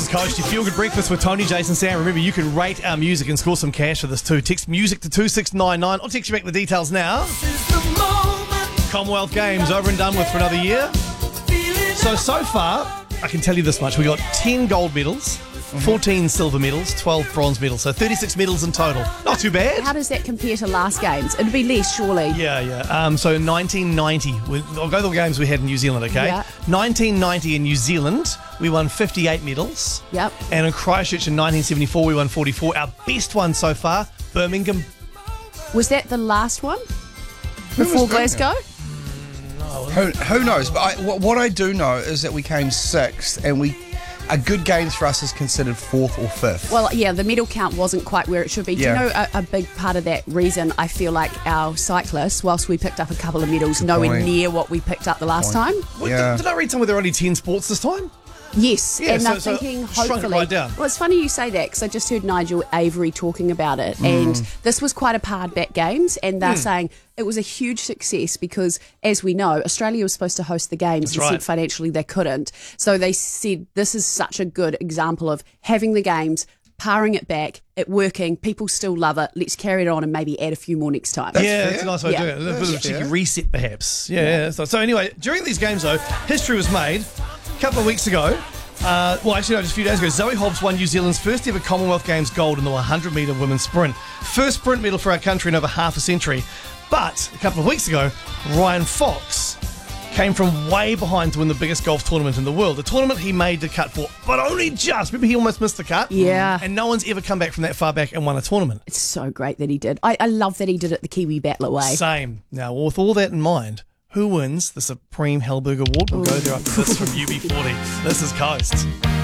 is Coast, your feel-good breakfast with Tony, Jason, Sam. Remember, you can rate our music and score some cash for this too. Text music to 2699. I'll text you back the details now. Commonwealth Games over and done with for another year. So far, I can tell you this much. We got 10 gold medals, 14 silver medals, 12 bronze medals. So 36 medals in total. Not too bad. How does that compare to last games? It'd be less, surely. Yeah. So 1990, I'll go to the games we had in New Zealand, okay? Yeah. 1990 in New Zealand, we won 58 medals. Yep. And in Christchurch in 1974, we won 44. Our best one so far, Birmingham. Was that the last one? Before Glasgow? Who knows? But what I do know is that we came sixth, and a good games for us is considered fourth or fifth. Well, yeah, the medal count wasn't quite where it should be. Yeah. Do you know a big part of that reason? I feel like our cyclists, whilst we picked up a couple of medals, nowhere point. near what we picked up the last time. Wait, Yeah. Did I read somewhere there are only 10 sports this time? Yes, Yeah, and so- they're so thinking shrunk it hopefully. right down. Well, it's funny you say that because I just heard Nigel Avery talking about it, and this was quite a hard-back games, and they're saying it was a huge success because, as we know, Australia was supposed to host the games and right. said financially they couldn't. So they said this is such a good example of having the games, paring it back, it working, people still love it, let's carry it on and maybe add a few more next time. Yeah, that's a nice way Yeah. of doing it. A bit of a That's cheeky fair. reset, perhaps. Yeah. So anyway, during these games, though, history was made a couple of weeks ago. Just a few days ago, Zoe Hobbs won New Zealand's first ever Commonwealth Games gold in the 100-metre women's sprint. First sprint medal for our country in over half a century. But a couple of weeks ago, Ryan Fox came from way behind to win the biggest golf tournament in the world. The tournament he made the cut for, but only just. Remember, he almost missed the cut? Yeah. And no one's ever come back from that far back and won a tournament. It's so great that he did. I love that he did it the Kiwi Battler way. Same. Now, with all that in mind, who wins the Supreme Hellberg Award? We'll go there after this from UB40. This is Coast.